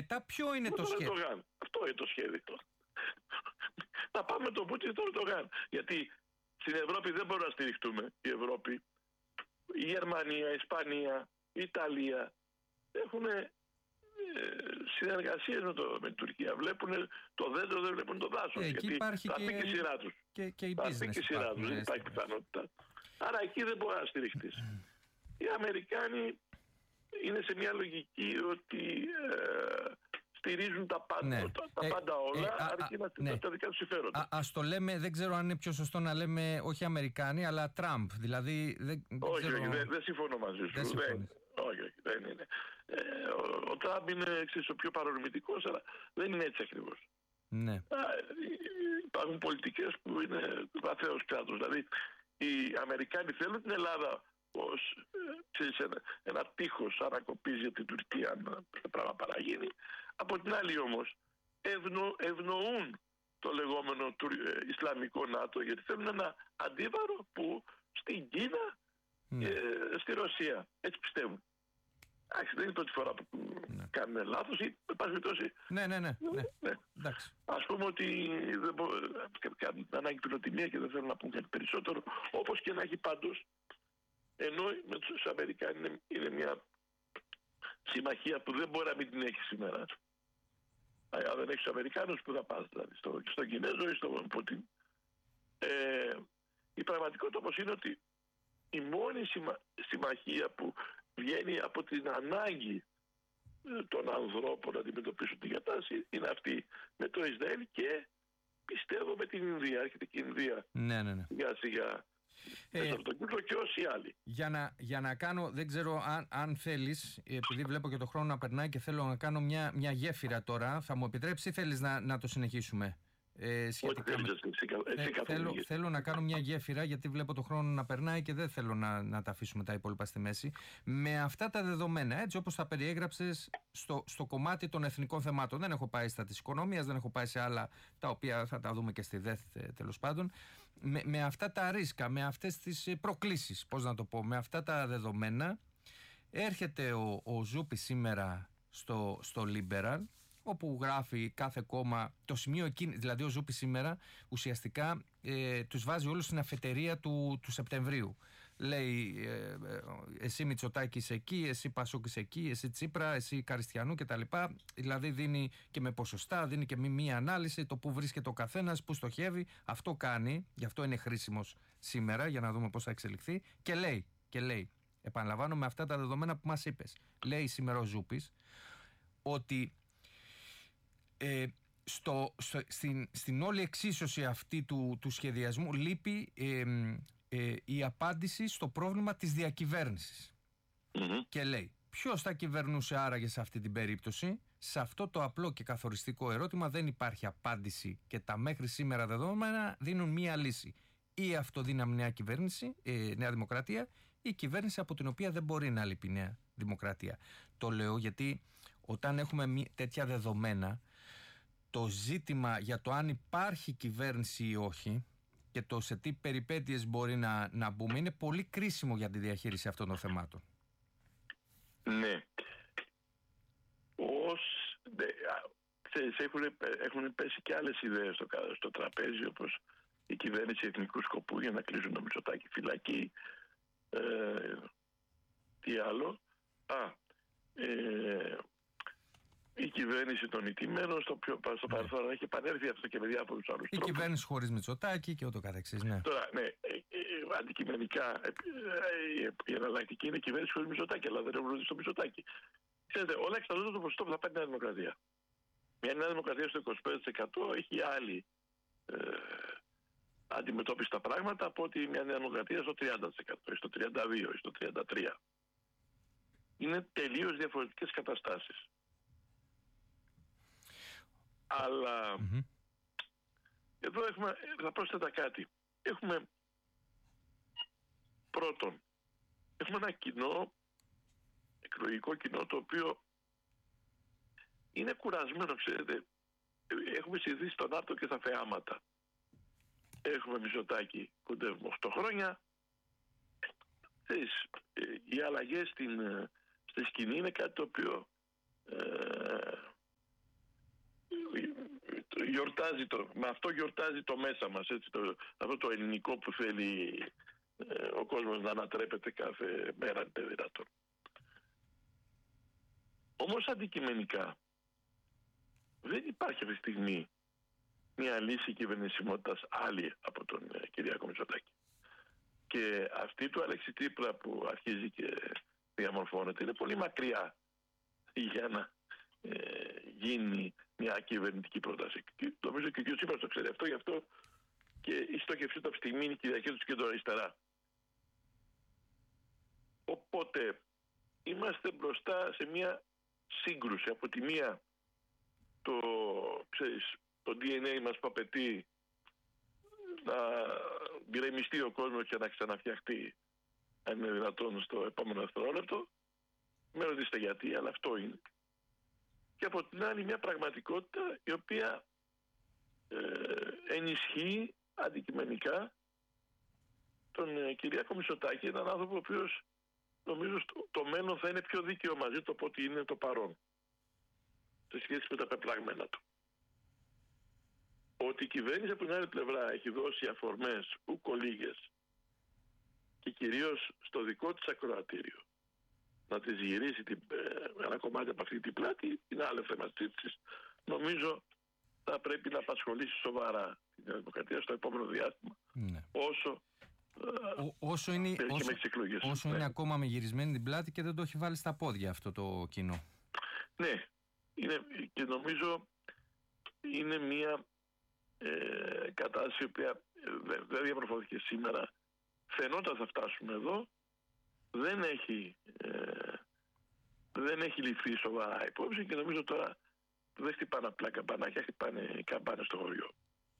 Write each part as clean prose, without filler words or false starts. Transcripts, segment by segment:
μετά ποιο είναι το σχέδιο? Αυτό είναι το σχέδιο. Να πάμε τον Πούτιν στον Ερντογάν. Γιατί στην Ευρώπη δεν μπορούμε να στηριχτούμε. Η Ευρώπη, η Γερμανία, η Ισπανία, η Ιταλία έχουν συνεργασίες με την Τουρκία. Βλέπουν το δέντρο, δεν βλέπουν το δάσος. Εκεί γιατί υπάρχει θα πει και η σειρά τους. Και η θα business πει και η σειρά τους. Δεν υπάρχει πιθανότητα. Άρα εκεί δεν μπορεί να στηριχτείς. Οι Αμερικάνοι είναι σε μια λογική ότι στηρίζουν τα πάντα, τα πάντα όλα, αρκεί να στηρίζουν τα δικά τους συμφέροντα. Ας το λέμε, δεν ξέρω αν είναι πιο σωστό να λέμε όχι Αμερικάνοι, αλλά Τραμπ. Δηλαδή, όχι, δεν συμφωνώ μαζί σου. Όχι, δεν είναι. Ο Τραμπ είναι ο πιο παρορμητικός, αλλά δεν είναι έτσι ακριβώς. Ναι. Υπάρχουν πολιτικές που είναι βαθέως κράτος. Δηλαδή, οι Αμερικάνοι θέλουν την Ελλάδα ως ένα τείχος ανακοπής για την Τουρκία, αν το πράγμα παραγίνει. Από την άλλη όμως ευνοούν το λεγόμενο Ισλαμικό ΝΑΤΟ, γιατί θέλουν ένα αντίβαρο που στην Κίνα και στη Ρωσία. Έτσι πιστεύουν. Δεν είναι η πρώτη φορά που κάνουν λάθος ή περιπτώσει. Ναι. Ας πούμε ότι δεν κάνουν ανάγκη πυροτιμία και δεν θέλουν να πούν κάτι περισσότερο. Όπως και να έχει πάντως, ενώ με τους Αμερικάνους είναι μια συμμαχία που δεν μπορεί να μην την έχει σήμερα. Αν δεν έχει τους Αμερικάνους, που θα πας, δηλαδή στον Κινέζο ή στον Πούτιν. Η πραγματικότητα όμως είναι ότι η μόνη συμμαχία που βγαίνει από την ανάγκη των ανθρώπων να αντιμετωπίσουν την κατάσταση είναι αυτή με το Ισραήλ και πιστεύω με την Ινδία. Έρχεται και η Ινδία σιγά σιγά μέσα από τον κύκλο και όσοι άλλοι. Για να κάνω, δεν ξέρω αν θέλεις, επειδή βλέπω και το χρόνο να περνάει και θέλω να κάνω μια γέφυρα τώρα, θα μου επιτρέψει ή θέλεις να το συνεχίσουμε? Θέλω να κάνω μια γέφυρα, γιατί βλέπω το χρόνο να περνάει και δεν θέλω να τα αφήσουμε τα υπόλοιπα στη μέση. Με αυτά τα δεδομένα, έτσι όπως τα περιέγραψες στο κομμάτι των εθνικών θεμάτων, δεν έχω πάει στα της οικονομίας, δεν έχω πάει σε άλλα τα οποία θα τα δούμε και στη ΔΕΘ τέλος πάντων. Με αυτά τα ρίσκα, με αυτές τις προκλήσεις, πώς να το πω, με αυτά τα δεδομένα, έρχεται ο Ζούπης σήμερα στο Liberal, όπου γράφει κάθε κόμμα το σημείο εκείνη, δηλαδή ο Ζούπης σήμερα ουσιαστικά τους βάζει όλους στην αφετηρία του Σεπτεμβρίου. Λέει εσύ Μητσοτάκη είσαι εκεί, εσύ Πασόκ είσαι εκεί, εσύ Τσίπρα, εσύ Καριστιανού κτλ. Δηλαδή δίνει και με ποσοστά, δίνει και μία ανάλυση το που βρίσκεται ο καθένας, που στοχεύει. Αυτό κάνει, γι' αυτό είναι χρήσιμος σήμερα για να δούμε πώς θα εξελιχθεί και λέει, επαναλαμβάνω με αυτά τα δεδομένα που μας είπες, λέει σήμερα ο Ζούπης ότι στην όλη εξίσωση αυτή του σχεδιασμού λείπει η απάντηση στο πρόβλημα της διακυβέρνησης. Και λέει, ποιος θα κυβερνούσε άραγε σε αυτή την περίπτωση? Σε αυτό το απλό και καθοριστικό ερώτημα δεν υπάρχει απάντηση και τα μέχρι σήμερα δεδομένα δίνουν μία λύση. Ή αυτοδύναμη νέα κυβέρνηση, Νέα Δημοκρατία, ή κυβέρνηση από την οποία δεν μπορεί να λείπει Νέα Δημοκρατία. Το λέω γιατί όταν έχουμε τέτοια δεδομένα, το ζήτημα για το αν υπάρχει κυβέρνηση ή όχι και το σε τι περιπέτειες μπορεί να μπούμε είναι πολύ κρίσιμο για τη διαχείριση αυτών των θεμάτων. Ναι. Έχουν πέσει και άλλες ιδέες στο τραπέζι, όπως η κυβέρνηση εθνικού σκοπού για να κλείσουν το Μητσοτάκη φυλακή. Τι άλλο? Η κυβέρνηση των ηττημένων στο παρελθόν έχει επανέλθει αυτό και με διάφορους άλλους τρόπους. Η κυβέρνηση χωρίς Μητσοτάκη και ούτω καθεξής. Ναι. Τώρα, αντικειμενικά η εναλλακτική είναι η κυβέρνηση χωρίς Μητσοτάκη, αλλά δεν έχουν ρωτήσει το Μητσοτάκη. Ξέρετε, όλα εξαρτώνται το ποσοστό που θα πάρει η Νέα Δημοκρατία. Μια Νέα Δημοκρατία στο 25% έχει άλλη αντιμετώπιση στα πράγματα από ότι μια Νέα Δημοκρατία στο 30%, στο 32% ή στο 33%. Είναι τελείως διαφορετικές καταστάσεις. Αλλά εδώ θα πρόσθετα κάτι. Πρώτον, έχουμε ένα κοινό, εκλογικό κοινό, το οποίο είναι κουρασμένο, ξέρετε. Έχουμε συνηθίσει στον ΝΑΤΟ και στα θεάματα. Έχουμε Μητσοτάκη, κοντεύουμε 8 χρόνια. Οι αλλαγές στη σκηνή είναι κάτι το οποίο με αυτό γιορτάζει το μέσα μας, έτσι, αυτό το ελληνικό που θέλει ο κόσμος να ανατρέπεται κάθε μέρα είναι δυνατόν. Όμως αντικειμενικά δεν υπάρχει αυτή τη στιγμή μια λύση κυβερνησιμότητας άλλη από τον Κυριάκο Μητσοτάκη. Και αυτή του Αλέξη Τσίπρα που αρχίζει και διαμορφώνεται είναι πολύ μακριά για να γίνει μια κυβερνητική πρόταση. Και νομίζω και ο κ. Τσίπρας το ξέρει αυτό, γι' αυτό και η στόχευσή του αυτή τη στιγμή είναι η διαχείριση του κέντρου-αριστερά. Οπότε είμαστε μπροστά σε μια σύγκρουση. Από τη μία το DNA μας που απαιτεί να γκρεμιστεί ο κόσμος και να ξαναφτιαχτεί, αν είναι δυνατόν, στο επόμενο δευτερόλεπτο. Με ρωτήσετε γιατί, αλλά αυτό είναι. Και από την άλλη μια πραγματικότητα η οποία ενισχύει αντικειμενικά τον Κυριάκο Μητσοτάκη, έναν άνθρωπο ο οποίος νομίζω το μέλλον θα είναι πιο δίκαιο μαζί του από ό,τι είναι το παρόν σε σχέση με τα πεπράγμενα του. Ότι η κυβέρνηση από την άλλη πλευρά έχει δώσει αφορμές ουκολίγες και κυρίως στο δικό της ακροατήριο να της γυρίσει ένα κομμάτι από αυτή την πλάτη είναι άλλο θέμα συζήτησης. Νομίζω θα πρέπει να απασχολήσει σοβαρά την Δημοκρατία στο επόμενο διάστημα. Ναι. Όσο είναι ακόμα με γυρισμένη την πλάτη και δεν το έχει βάλει στα πόδια αυτό το κοινό. Ναι, και νομίζω είναι μια κατάσταση η οποία δεν διαμορφώθηκε σήμερα. Φαινόταν θα φτάσουμε εδώ. Δεν έχει ληφθεί σοβαρά υπόψη και νομίζω τώρα δεν χτυπάνε απλά καμπανάκια, χτυπάνε καμπάνες στο χωριό.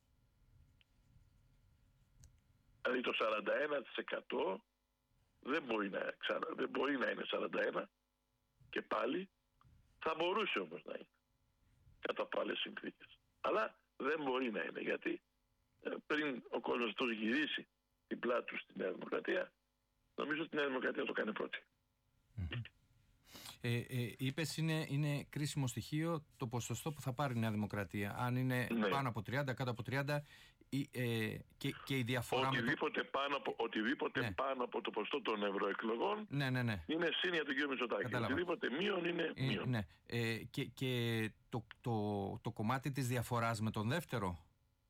Δηλαδή το 41% δεν μπορεί να είναι 41% και πάλι θα μπορούσε όμως να είναι κατά από άλλες συνθήκες. Αλλά δεν μπορεί να είναι, γιατί πριν ο κόσμος αυτός γυρίσει την πλάτη του στη Νέα Δημοκρατία, νομίζω ότι η Νέα Δημοκρατία το κάνει πρώτη. Είπες είναι κρίσιμο στοιχείο το ποσοστό που θα πάρει η Νέα Δημοκρατία. Αν είναι πάνω από 30, κάτω από 30 και η διαφορά... Οτιδήποτε πάνω από το ποσοστό των ευρωεκλογών είναι σύν για τον κύριο Μητσοτάκη. Οτιδήποτε μείον είναι μείον. Και το κομμάτι της διαφοράς με τον δεύτερο,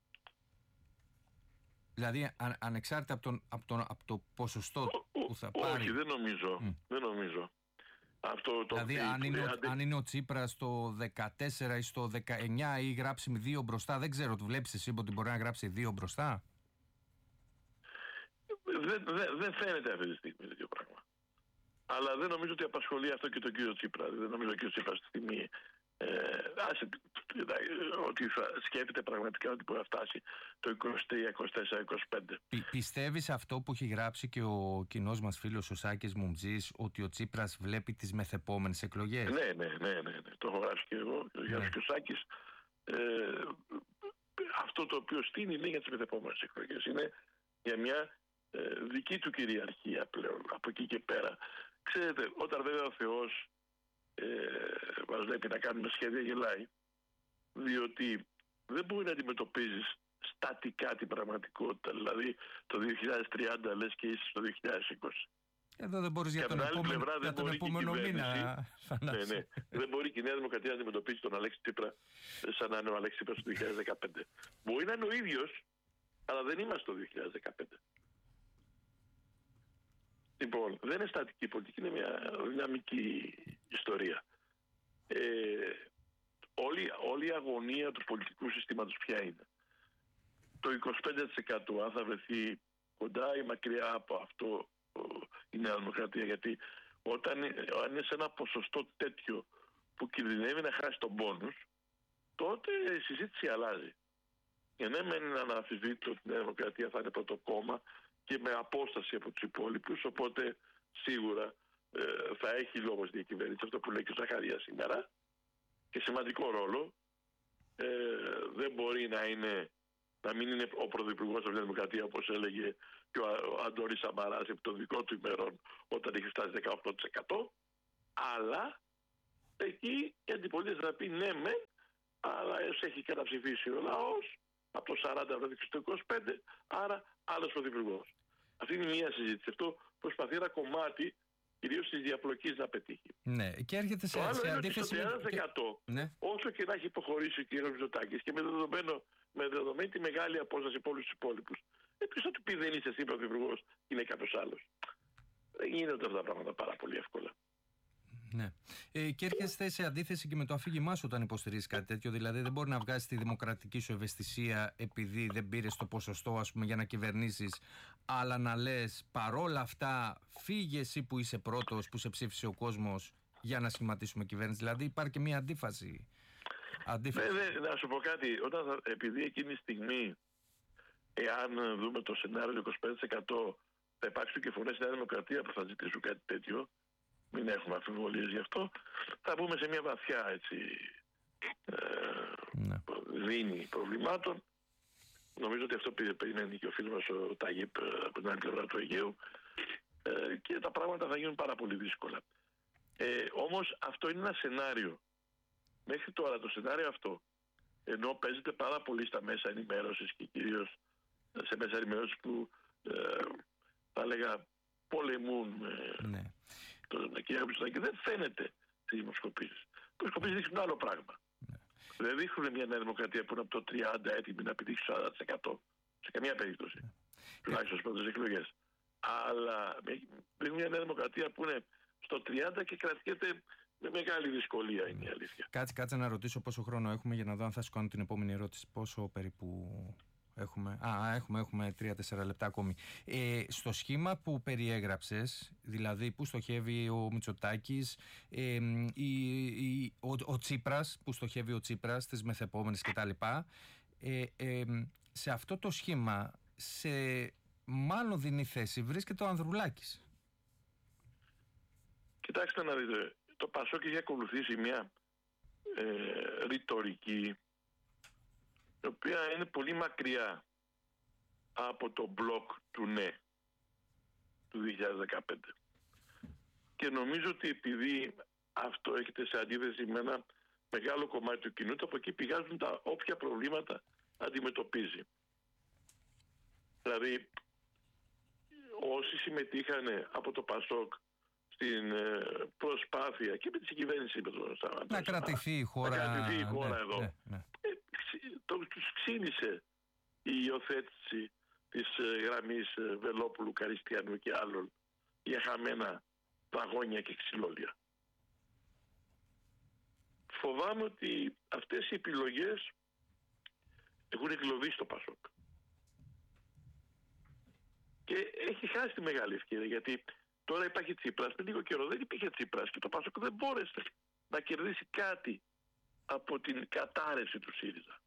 δηλαδή ανεξάρτητα από το ποσοστό που θα πάρει... Όχι, δεν νομίζω. Δηλαδή αν είναι ο Τσίπρας στο 14 ή στο 19 ή γράψει 2 μπροστά, δεν ξέρω, του βλέπεις εσύ ότι μπορεί να γράψει 2 μπροστά? Δεν φαίνεται αυτή τη στιγμή τέτοιο πράγμα. Αλλά δεν νομίζω ότι απασχολεί αυτό και τον κύριο Τσίπρα. Δεν νομίζω ότι ο κύριος Τσίπρας στη στιγμή ότι θα σκέφτεται πραγματικά ότι μπορεί να φτάσει το 23, 24, 25. Πιστεύεις αυτό που έχει γράψει και ο κοινός μας φίλος ο Σάκης Μουμτζής, ότι ο Τσίπρας βλέπει τις μεθεπόμενες εκλογές? Ναι. Το έχω γράψει και εγώ και ο Σάκης. Αυτό το οποίο στείνει είναι για τις μεθεπόμενες εκλογές. Είναι για μια δική του κυριαρχία πλέον. Από εκεί και πέρα. Ξέρετε, όταν βέβαια ο Θεός μας βλέπει να κάνουμε σχέδια, γελάει, διότι δεν μπορεί να αντιμετωπίζεις στατικά την πραγματικότητα. Δηλαδή το 2030 λες και είσαι στο 2020. Εδώ δεν μπορείς για τον επόμενο μήνα. Ναι. Δεν μπορεί και η Νέα Δημοκρατία να αντιμετωπίσει τον Αλέξη Τσίπρα σαν να είναι ο Αλέξη Τσίπρας το 2015. Μπορεί να είναι ο ίδιος, αλλά δεν είμαστε το 2015. Λοιπόν, δεν είναι στατική πολιτική, είναι μια δυναμική ιστορία. Όλη η αγωνία του πολιτικού συστήματος ποια είναι? Το 25% αν θα βρεθεί κοντά ή μακριά από αυτό η Νέα Δημοκρατία, γιατί αν είναι σε ένα ποσοστό τέτοιο που κινδυνεύει να χάσει τον πόνους, τότε η συζήτηση αλλάζει. Και ναι, μεν να αναμφισβήτητο ότι η Νέα Δημοκρατία θα είναι πρώτο κόμμα και με απόσταση από τους υπόλοιπους, οπότε σίγουρα θα έχει λόγο στη διακυβέρνηση, αυτό που λέει και ο Ζαχαρίας σήμερα, και σημαντικό ρόλο. Δεν μπορεί να μην είναι ο πρωθυπουργός της Δημοκρατίας, όπως έλεγε και ο Αντώνης Σαμαράς επί των δικών του ημερών όταν είχε φτάσει 18%, αλλά εκεί η αντιπολίτευση θα πει ναι, αλλά έχει καταψηφίσει ο λαός από το 40 στο 25, άρα άλλος πρωθυπουργός. Αυτή είναι μία συζήτηση. Αυτό προσπαθεί ένα κομμάτι, κυρίως της διαπλοκής, να πετύχει. Ναι, και έρχεται σε αντίθεση με το 30%. Ναι. Όσο και να έχει υποχωρήσει ο κ. Μητσοτάκης και με δεδομένη τη μεγάλη απόσταση από όλους τους υπόλοιπους, ποιος θα του πει δεν είσαι εσύ πρωθυπουργός, είναι κάποιος άλλος? Δεν γίνονται αυτά τα πράγματα πάρα πολύ εύκολα. Ναι. Και έρχεστε σε αντίθεση και με το αφήγημά σου όταν υποστηρίζει κάτι τέτοιο. Δηλαδή, δεν μπορεί να βγάζει τη δημοκρατική σου ευαισθησία επειδή δεν πήρε το ποσοστό, ας πούμε, για να κυβερνήσεις, αλλά να λες παρόλα αυτά, φύγε εσύ που είσαι πρώτος, που σε ψήφισε ο κόσμος, για να σχηματίσουμε κυβέρνηση. Δηλαδή, υπάρχει και μια αντίφαση. Να σου πω κάτι. Επειδή εκείνη τη στιγμή, εάν δούμε το σενάριο του 25%, θα υπάρξουν και φωνές στη Νέα Δημοκρατία που θα ζητήσουν κάτι τέτοιο. Μην έχουμε αμφιβολίες γι' αυτό. Θα μπούμε σε μια βαθιά δίνη προβλημάτων. Νομίζω ότι αυτό περιμένει και ο φίλος μας ο Ταγίπ από την άλλη πλευρά του Αιγαίου, και τα πράγματα θα γίνουν πάρα πολύ δύσκολα. Όμως αυτό είναι ένα σενάριο. Μέχρι τώρα το σενάριο αυτό, ενώ παίζεται πάρα πολύ στα μέσα ενημέρωσης και κυρίως σε μέσα ενημέρωσης που θα έλεγα πολεμούν τον κ. Μητσοτάκη, δεν φαίνεται στις δημοσκοπήσεις. Οι δημοσκοπήσεις δείχνουν άλλο πράγμα. Δεν δείχνουν μια Νέα Δημοκρατία που είναι από το 30 έτοιμη να πηδήξει 40% σε καμία περίπτωση. Τουλάχιστον στις πρώτες εκλογές. Αλλά δείχνουν μια Νέα Δημοκρατία που είναι στο 30 και κρατιέται με μεγάλη δυσκολία, είναι η αλήθεια. Κάτσε να ρωτήσω πόσο χρόνο έχουμε για να δω αν θα σου κάνω την επόμενη ερώτηση. Πόσο περίπου έχουμε? Έχουμε 3-4 λεπτά ακόμη. Στο σχήμα που περιέγραψες, δηλαδή που στοχεύει ο Μητσοτάκης, ο Τσίπρας, που στοχεύει ο Τσίπρας, τις μεθεπόμενες κτλ. Σε αυτό το σχήμα, σε μάλλον δινή θέση βρίσκεται ο Ανδρουλάκης. Κοιτάξτε να δείτε, το Πασόκ έχει ακολουθήσει μια ρητορική η οποία είναι πολύ μακριά από το μπλοκ του ναι του 2015. Και νομίζω ότι επειδή αυτό έχετε σε αντίθεση με ένα μεγάλο κομμάτι του κοινού, από εκεί πηγάζουν τα όποια προβλήματα αντιμετωπίζει. Δηλαδή, όσοι συμμετείχαν από το Πασόκ στην προσπάθεια και με τη συγκυβέρνηση να κρατηθεί η χώρα, εδώ, τους ξύνησε η υιοθέτηση της γραμμής Βελόπουλου, Καριστιανού και άλλων για χαμένα βαγόνια και ξυλόλια. Φοβάμαι ότι αυτές οι επιλογές έχουν εγκλωβίσει το Πασόκ. Και έχει χάσει τη μεγάλη ευκαιρία, γιατί τώρα υπάρχει Τσίπρας. Πριν λίγο καιρό δεν υπήρχε Τσίπρας και το Πασόκ δεν μπόρεσε να κερδίσει κάτι από την κατάρρευση του ΣΥΡΙΖΑ.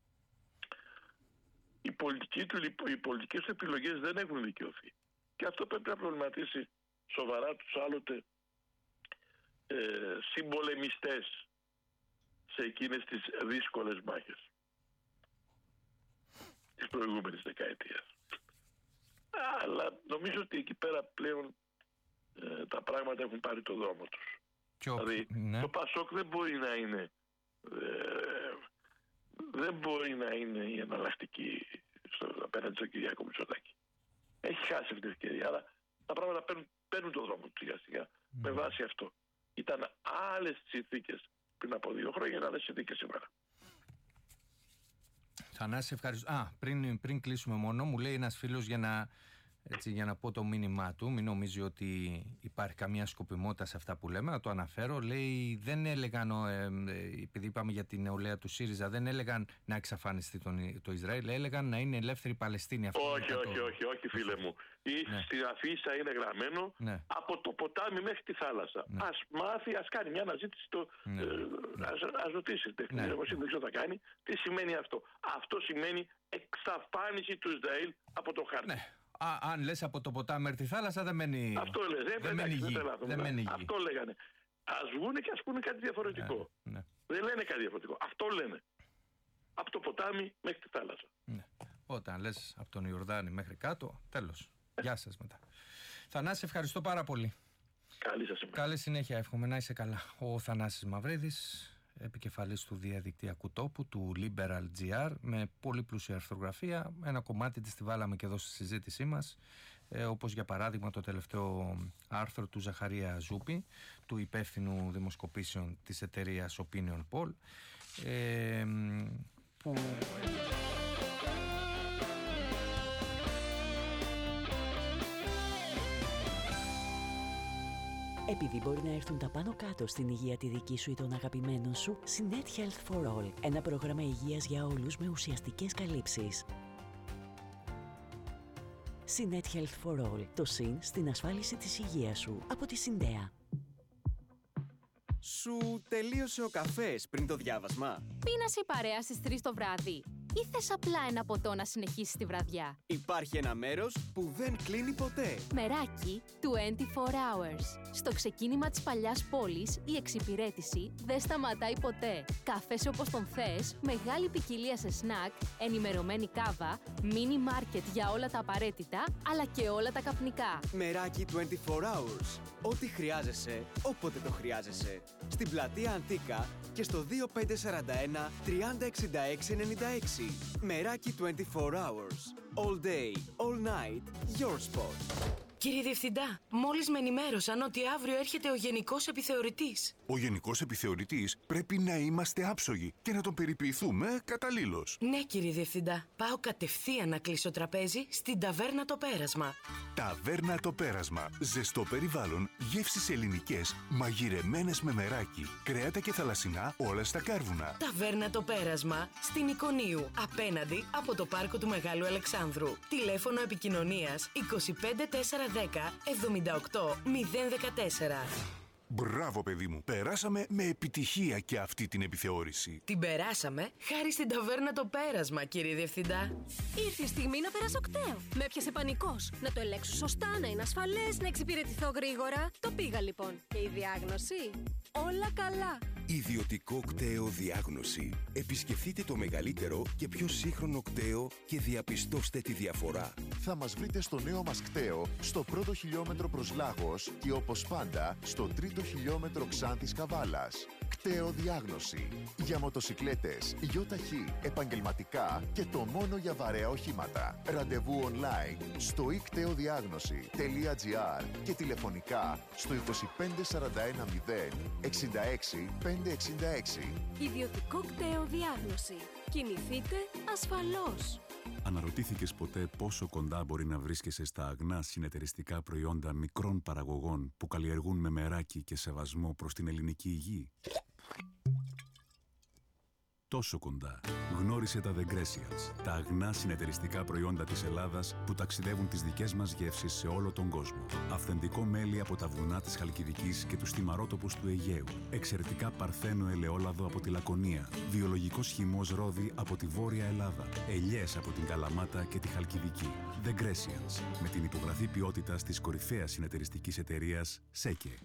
Οι πολιτικές του επιλογές δεν έχουν δικαιωθεί. Και αυτό πρέπει να προβληματίσει σοβαρά τους άλλοτε συμπολεμιστές σε εκείνες τις δύσκολες μάχες της προηγούμενης δεκαετίας. Αλλά νομίζω ότι εκεί πέρα πλέον τα πράγματα έχουν πάρει το δρόμο τους. Δηλαδή το Πασόκ δεν μπορεί να είναι η εναλλακτική απέναντι στον Κυριάκο Μητσοτάκη. Έχει χάσει αυτή την ευκαιρία, αλλά τα πράγματα παίρνουν τον δρόμο του σιγά σιγά με βάση αυτό. Ήταν άλλες συνθήκες πριν από 2 χρόνια, είναι άλλες συνθήκες σήμερα. Θανάση, ευχαριστώ. Πριν κλείσουμε μόνο, μου λέει ένας φίλος για να πω το μήνυμά του, μην νομίζει ότι υπάρχει καμία σκοπιμότητα σε αυτά που λέμε, να το αναφέρω. Λέει, δεν έλεγαν, επειδή είπαμε για την νεολαία του ΣΥΡΙΖΑ, δεν έλεγαν να εξαφανιστεί το Ισραήλ, έλεγαν να είναι ελεύθερη Παλαιστίνη. Όχι, φίλε μου. Στην αφίσα είναι γραμμένο από το ποτάμι μέχρι τη θάλασσα. Ας μάθει, ας κάνει μια αναζήτηση, ας ρωτήσει τεχνική δεν θα κάνει. Τι σημαίνει αυτό? Αυτό σημαίνει εξαφάνιση του Ισραήλ από το χάρτη. Αν λες από το ποτάμι μέχρι τη θάλασσα, δεν μένει. Αυτό λες, δεν μένει γη. Αυτό λέγανε. Ας βγούνε και ας πούνε κάτι διαφορετικό. Δεν λένε κάτι διαφορετικό. Αυτό λένε. Από το ποτάμι μέχρι τη θάλασσα. Όταν λες από τον Ιορδάνη μέχρι κάτω, τέλος. Γεια σας μετά. Θανάση, ευχαριστώ πάρα πολύ. Καλή σας ημέρα. Καλή συνέχεια, εύχομαι να είσαι καλά. Ο Θανάσης Μαυρίδης. επικεφαλής του διαδικτυακού τόπου, του Liberal GR, με πολύ πλούσια αρθρογραφία. Ένα κομμάτι της τη βάλαμε και εδώ στη συζήτησή μας, όπως για παράδειγμα το τελευταίο άρθρο του Ζαχαρία Ζούπη, του υπεύθυνου δημοσκοπήσεων της εταιρείας Opinion Poll, που... Επειδή μπορεί να έρθουν τα πάνω κάτω στην υγεία τη δική σου ή των αγαπημένων σου, Sinet Health for All. Ένα πρόγραμμα υγείας για όλους με ουσιαστικές καλύψεις. Sinet Health for All. Το συν στην ασφάλιση της υγείας σου. Από τη Συντέα. Σου τελείωσε ο καφές πριν το διάβασμα? Πίνας η παρέα στις 3 το βράδυ. Ή θες απλά ένα ποτό να συνεχίσεις τη βραδιά? Υπάρχει ένα μέρος που δεν κλείνει ποτέ. Μεράκι 24 hours. Στο ξεκίνημα της παλιάς πόλης, η εξυπηρέτηση δεν σταματάει ποτέ. Καφές όπως τον θες, μεγάλη ποικιλία σε σνακ, ενημερωμένη κάβα, μίνι μάρκετ για όλα τα απαραίτητα, αλλά και όλα τα καπνικά. Μεράκι 24 hours. Ό,τι χρειάζεσαι, όποτε το χρειάζεσαι. Στην πλατεία Αντίκα και στο 2541 306696. Μεράκι 24 hours. All day, all night, your spot. Κύριε Διευθυντά, μόλις με ενημέρωσαν ότι αύριο έρχεται ο Γενικός Επιθεωρητής. Ο Γενικός Επιθεωρητής πρέπει να είμαστε άψογοι και να τον περιποιηθούμε καταλήλως. Ναι, κύριε Διευθυντά. Πάω κατευθείαν να κλείσω τραπέζι στην Ταβέρνα το Πέρασμα. Ταβέρνα το Πέρασμα. Ζεστό περιβάλλον, γεύσεις ελληνικές, μαγειρεμένες με μεράκι, κρέατα και θαλασσινά, όλα στα κάρβουνα. Ταβέρνα το Πέρασμα, στην Ικονίου, απέναντι από το πάρκο του Μεγάλου Αλεξάνδρου. Τηλέφωνο επικοινωνίας 25410 78 014. Μπράβο, παιδί μου. Περάσαμε με επιτυχία και αυτή την επιθεώρηση. Την περάσαμε χάρη στην Ταβέρνα το Πέρασμα, κύριε Διευθυντά. Ήρθε η στιγμή να περάσω κταίο. Με έπιασε πανικός. Να το ελέγξω σωστά, να είναι ασφαλές, να εξυπηρετηθώ γρήγορα. Το πήγα λοιπόν. Και η διάγνωση? Όλα καλά. Ιδιωτικό κταίο διάγνωση. Επισκεφτείτε το μεγαλύτερο και πιο σύγχρονο κταίο και διαπιστώστε τη διαφορά. Θα μας βρείτε στο νέο μας κταίο, στο πρώτο χιλιόμετρο προς Λάγος και όπως πάντα στο τρίτο χιλιόμετρο Ξάνθης Καβάλας. Κταίο διάγνωση. Για μοτοσικλέτες, ΙΧ, επαγγελματικά και το μόνο για βαρέα οχήματα. Ραντεβού online στο ikteudiagnosi.gr και τηλεφωνικά στο 25410 66 566. Ιδιωτικό κταίο διάγνωση. Κινηθείτε ασφαλώς. Αναρωτήθηκες ποτέ πόσο κοντά μπορεί να βρίσκεσαι στα αγνά συνεταιριστικά προϊόντα μικρών παραγωγών που καλλιεργούν με μεράκι και σεβασμό προς την ελληνική υγεία? Τόσο κοντά. Γνώρισε τα The Grecians, τα αγνά συνεταιριστικά προϊόντα της Ελλάδας που ταξιδεύουν τις δικές μας γεύσεις σε όλο τον κόσμο. Αυθεντικό μέλι από τα βουνά της Χαλκιδικής και τους θυμαρότοπους του Αιγαίου. Εξαιρετικά παρθένο ελαιόλαδο από τη Λακωνία. Βιολογικός χυμός ρόδι από τη Βόρεια Ελλάδα. Ελιές από την Καλαμάτα και τη Χαλκιδική. The Grecians, με την υπογραφή ποιότητας της κορυφαίας συνεταιριστικής εταιρείας ΣΕΚΕ.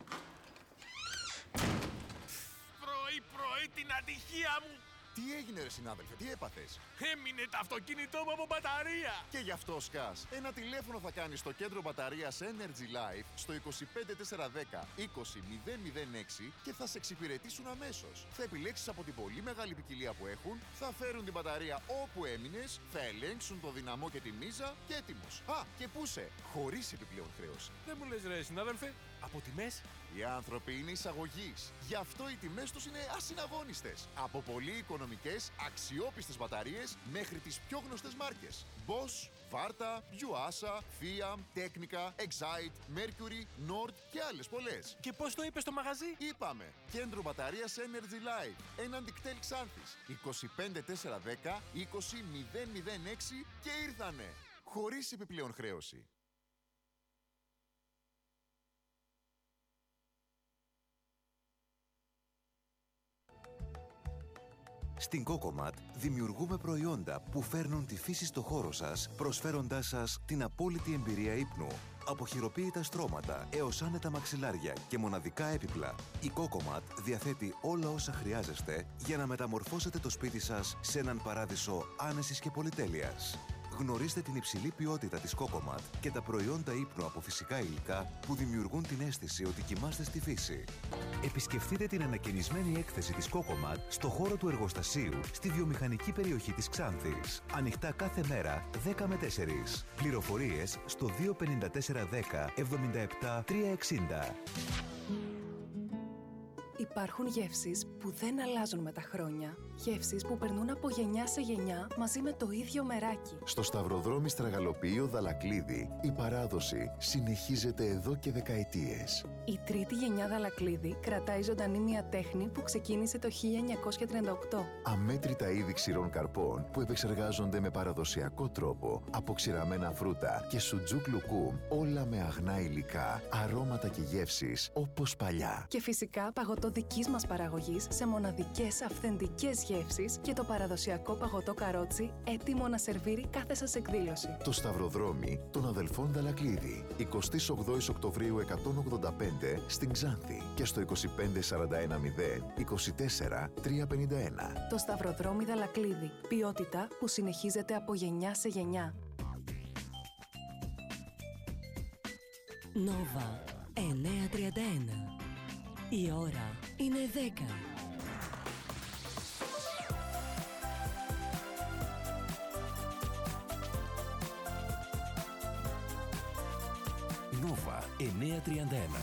Πρωί-πρωί την ατυχία μου! Τι έγινε ρε συνάδελφε, τι έπαθες? Έμεινε το αυτοκίνητό μου από μπαταρία! Και γι' αυτό σκάς. Ένα τηλέφωνο θα κάνεις στο κέντρο μπαταρίας Energy Life στο 25410 20006 και θα σε εξυπηρετήσουν αμέσως. Θα επιλέξεις από την πολύ μεγάλη ποικιλία που έχουν, θα φέρουν την μπαταρία όπου έμεινες, θα ελέγξουν το δυναμό και τη μίζα και έτοιμος. Α, και πού σε, χωρίς επιπλέον χρέωση. Δεν μου λες ρε συνάδελφε, από τιμές? Οι άνθρωποι είναι εισαγωγής. Γι' αυτό οι τιμές τους είναι ασυναγώνιστες. Από πολύ οικονομικές, αξιόπιστες μπαταρίες μέχρι τις πιο γνωστές μάρκες. Bosch, Varta, Yuasa, Fiat, Technica, Excite, Mercury, Nord και άλλες πολλές. Και πώς το είπες στο μαγαζί? Είπαμε, κέντρο μπαταρίας Energy Life, έναντι κτέλ Ξάνθης, 25410 20006 και ήρθανε. Χωρίς επιπλέον χρέωση. Στην Cocomat δημιουργούμε προϊόντα που φέρνουν τη φύση στο χώρο σας, προσφέροντάς σας την απόλυτη εμπειρία ύπνου. Από χειροποίητα στρώματα έως άνετα μαξιλάρια και μοναδικά έπιπλα, η Cocomat διαθέτει όλα όσα χρειάζεστε για να μεταμορφώσετε το σπίτι σας σε έναν παράδεισο άνεσης και πολυτέλειας. Γνωρίστε την υψηλή ποιότητα της Cocomat και τα προϊόντα ύπνου από φυσικά υλικά που δημιουργούν την αίσθηση ότι κοιμάστε στη φύση. Επισκεφτείτε την ανακαινισμένη έκθεση της Cocomat στο χώρο του εργοστασίου στη βιομηχανική περιοχή της Ξάνθης. Ανοιχτά κάθε μέρα 10 με 4. Πληροφορίες στο 25410 77 360. Υπάρχουν γεύσεις που δεν αλλάζουν με τα χρόνια. Γεύσεις που περνούν από γενιά σε γενιά μαζί με το ίδιο μεράκι. Στο Σταυροδρόμι Στραγαλοποιείο Δαλακλίδη, η παράδοση συνεχίζεται εδώ και δεκαετίες. Η τρίτη γενιά Δαλακλίδη κρατάει ζωντανή μια τέχνη που ξεκίνησε το 1938. Αμέτρητα είδη ξηρών καρπών που επεξεργάζονται με παραδοσιακό τρόπο από ξηραμένα φρούτα και σουτζούκ λουκούμ, όλα με αγνά υλικά, αρώματα και γεύσεις όπως παλιά. Και φυσικά παγωτό δικής μας παραγωγής σε μοναδικές αυθεντικές γεύσεις και το παραδοσιακό παγωτό καρότσι έτοιμο να σερβίρει κάθε σας εκδήλωση. Το Σταυροδρόμι των αδελφών Δαλακλίδη, 28 Οκτωβρίου 185 στην Ξάνθη και στο 25410 24 351. Το Σταυροδρόμι Δαλακλίδη, ποιότητα που συνεχίζεται από γενιά σε γενιά. Νόβα 931. Η ώρα είναι 10. Νόβα 931.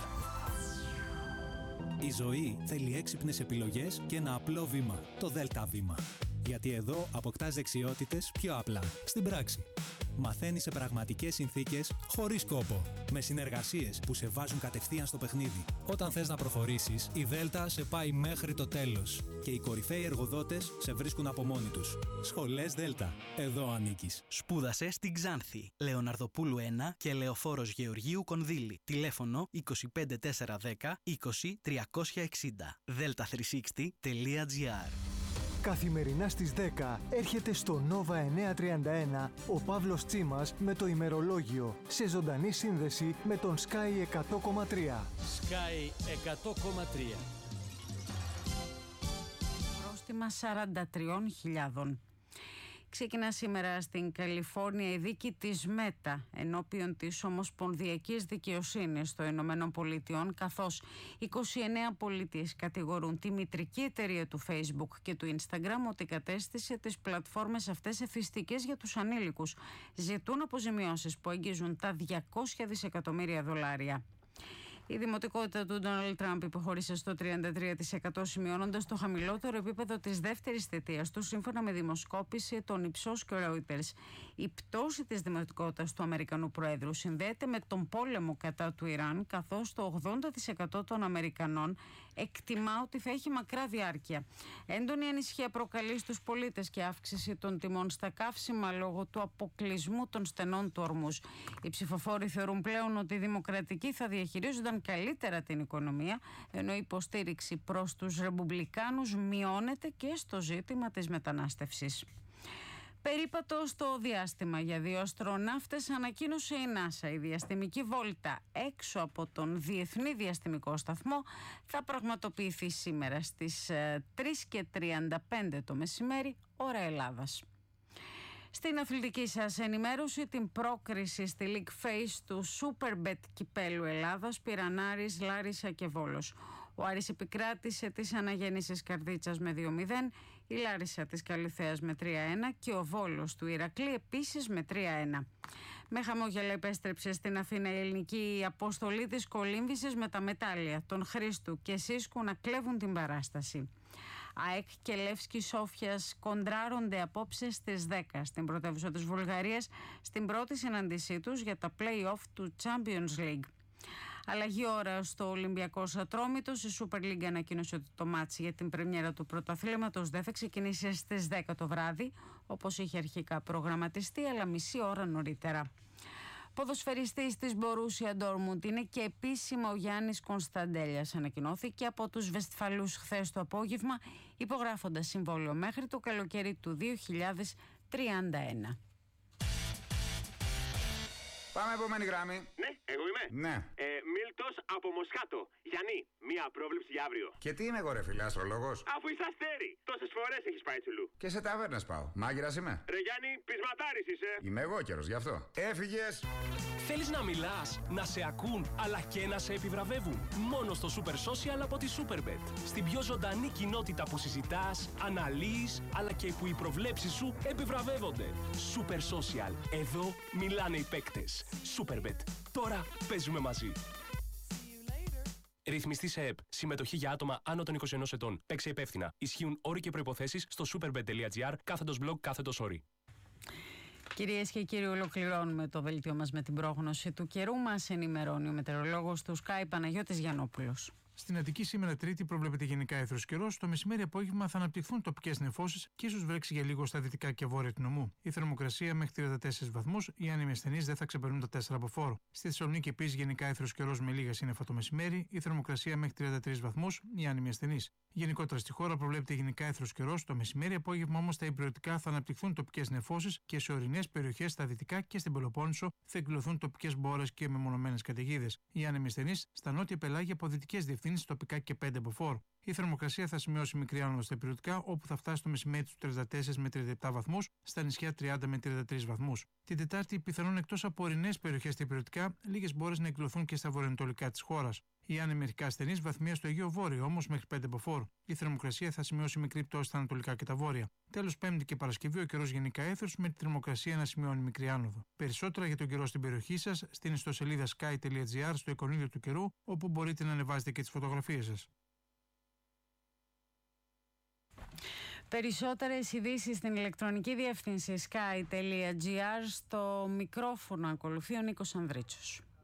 Η ζωή θέλει έξυπνες επιλογές και ένα απλό βήμα, το ΔΕΛΤΑ βήμα. Γιατί εδώ αποκτάς δεξιότητες πιο απλά, στην πράξη. Μαθαίνεις σε πραγματικές συνθήκες, χωρίς κόπο. Με συνεργασίες που σε βάζουν κατευθείαν στο παιχνίδι. Όταν θες να προχωρήσεις, η ΔΕΛΤΑ σε πάει μέχρι το τέλος. Και οι κορυφαίοι εργοδότες σε βρίσκουν από μόνοι τους. Σχολές ΔΕΛΤΑ. Εδώ ανήκεις. Σπούδασε στην Ξάνθη. Λεωναρδοπούλου 1 και Λεωφόρος Γεωργίου Κονδύλη. Τηλέφωνο 25410 20 360. delta360.gr. Καθημερινά στις 10 έρχεται στο Nova 931 ο Παύλος Τσίμας με το ημερολόγιο σε ζωντανή σύνδεση με τον Sky 100,3. Sky 100,3. Πρόστιμα 43.000. Ξεκινά σήμερα στην Καλιφόρνια η δίκη της Μέτα ενώπιον της Ομοσπονδιακής Δικαιοσύνης των Ηνωμένων Πολιτειών, καθώς 29 πολίτες κατηγορούν τη μητρική εταιρεία του Facebook και του Instagram ότι κατέστησε τις πλατφόρμες αυτές εθιστικές για τους ανήλικους. Ζητούν αποζημιώσεις που αγγίζουν τα 200 δισεκατομμύρια δολάρια. Η δημοτικότητα του Ντόναλντ Τραμπ υποχώρησε στο 33%, σημειώνοντας το χαμηλότερο επίπεδο της δεύτερης θητείας του, σύμφωνα με δημοσκόπηση των Ipsos και Reuters. Η πτώση της δημοτικότητας του Αμερικανού Προέδρου συνδέεται με τον πόλεμο κατά του Ιράν, καθώς το 80% των Αμερικανών εκτιμά ότι θα έχει μακρά διάρκεια. Έντονη ανησυχία προκαλεί στους πολίτες και αύξηση των τιμών στα καύσιμα λόγω του αποκλεισμού των στενών του ορμούς. Οι ψηφοφόροι θεωρούν πλέον ότι οι δημοκρατικοί θα διαχειρίζονταν καλύτερα την οικονομία, ενώ η υποστήριξη προς τους ρεπουμπλικάνους μειώνεται και στο ζήτημα της μετανάστευσης. Περίπατο στο διάστημα για 2 αστροναύτες ανακοίνωσε η NASA. Η διαστημική βόλτα έξω από τον Διεθνή Διαστημικό Σταθμό θα πραγματοποιηθεί σήμερα στις 3:35 το μεσημέρι, ώρα Ελλάδας. Στην αθλητική σας ενημέρωση, την πρόκριση στη League Phase του Superbet κυπέλου Ελλάδας πήραν Άρης, Λάρισα και Βόλος. Ο Άρης επικράτησε της Αναγέννησης Καρδίτσας με 2-0, η Λάρισα της Καλυθέας με 3-1 και ο Βόλος του Ηρακλή επίσης με 3-1. Με χαμόγελα επέστρεψε στην Αθήνα η ελληνική αποστολή της κολύμβησης με τα μετάλλια των Χρήστου και Σίσκου να κλέβουν την παράσταση. ΑΕΚ και Λεύσκι Σόφιας κοντράρονται απόψε στις 10 στην πρωτεύουσα της Βουλγαρίας στην πρώτη συνάντησή τους για τα play-off του Champions League. Αλλαγή ώρα στο Ολυμπιακός Ατρόμητος. Η Super League ανακοίνωσε ότι το μάτσι για την πρεμιέρα του πρωταθλήματος δεν θα ξεκινήσει στις 10 το βράδυ, όπως είχε αρχικά προγραμματιστεί, αλλά μισή ώρα νωρίτερα. Ποδοσφαιριστής της Μπορούσια Ντόρτμουντ είναι και επίσημα ο Γιάννης Κωνσταντέλιας. Ανακοινώθηκε από τους Βεστφαλούς χθες το απόγευμα, υπογράφοντας συμβόλαιο μέχρι το καλοκαίρι του 2031. Πάμε επόμενη γραμμή. Ναι, εγώ είμαι. Ναι. Milk εκτός από Μοσχάτο. Γιάννη, μία πρόβλεψη για αύριο. Και τι είμαι εγώ, ρε φίλε, αστρολόγος? Αφού είσαι αστέρι, τόσες φορές έχεις πάει τσουλού. Και σε ταβέρνες πάω. Μάγειρας είμαι. Ρε Γιάννη, πεισματάρης είσαι. Είμαι εγώ καιρος γι' αυτό. Έφυγες. Θέλεις να μιλάς, να σε ακούν, αλλά και να σε επιβραβεύουν. Μόνο στο Super Social από τη Superbet. Στην πιο ζωντανή κοινότητα που συζητάς, αναλύεις, αλλά και που οι προβλέψεις σου επιβραβεύονται. Super Social. Εδώ μιλάνε οι παίκτες. Superbet. Τώρα παίζουμε μαζί. Ρυθμιστή σε ΕΠ. Συμμετοχή για άτομα άνω των 21 ετών. Παίξε υπεύθυνα. Ισχύουν όροι και προϋποθέσεις στο superbet.gr/blog/όροι. Κυρίες και κύριοι, ολοκληρώνουμε το δελτίο μας με την πρόγνωση του καιρού. Μας ενημερώνει ο μετεωρολόγος του Sky Παναγιώτης Γιαννόπουλος. Στην Αττική σήμερα Τρίτη προβλέπεται γενικά έθρος καιρός. Το μεσημέρι απόγευμα θα αναπτυχθούν τοπικές νεφώσεις και ίσως βρέξει για λίγο στα δυτικά και βόρεια του νομού. Η θερμοκρασία μέχρι 34 βαθμούς, οι άνεμοι ασθενείς δεν θα ξεπερνούν τα 4 από φόρο. Στη Θεσσαλονίκη επίσης γενικά έθρος καιρός με λίγα σύννεφα το μεσημέρι, η θερμοκρασία μέχρι 33 βαθμούς, οι άνεμοι ασθενείς. Γενικότερα στη χώρα προβλέπεται γενικά έθρος καιρός. Το μεσημέρι απόγευμα όμως τα υπηρετικά θα αναπτυχθούν τοπικές νεφώσεις και σε ορεινές περιοχές στα δυτικά και στην Πελοπόννησο θα εκδηλωθούν τοπικές μπόρες και μεμονωμένες καταιγίδες. Οι άνεμοι ασθενείς στα νότια πελάγια από δυτικές διευθύνσεις τοπικά και 5 από φόρ. Η θερμοκρασία θα σημειώσει μικρή άνοδο στα υπηρετικά, όπου θα φτάσει το μεσημέρι του 34 με 37 βαθμούς, στα νησιά 30 με 33 βαθμούς. Την Τετάρτη, πιθανόν εκτός από ορεινές περιοχές στα υπηρετικά, λίγες μπόρες να εκδηλωθούν και στα βορειοανατολικά της χώρας. Οι άνεμοι μερικά ασθενείς βαθμία στο Αιγαίο Βόρειο, όμως μέχρι 5 από φόρ. Η θερμοκρασία θα σημειώσει μικρή πτώση στα ανατολικά και τα βόρεια. Τέλος, Πέμπτη και Παρασκευή, ο καιρός γενικά έθρος με τη θερμοκρασία να σημειώνει μικρή άνοδο. Περισσότερα για τον καιρό στην περιοχή σας στην ιστοσελίδα sky.gr στο εικονίδιο του καιρού, όπου μπορείτε να ανεβάζετε και τις φωτογραφίες σας. Περισσότερες ειδήσεις στην ηλεκτρονική διεύθυνση sky.gr. Στο μικρόφωνο ακολουθεί ο Νίκος Ανδρίτσος.